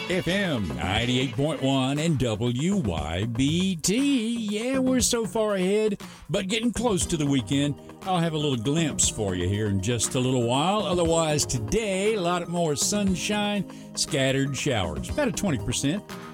FM 98.1 and WYBT. Yeah, we're so far ahead, but getting close to the weekend. I'll have a little glimpse for you here in just a little while. Otherwise, today, a lot more sunshine, scattered showers, about a 20%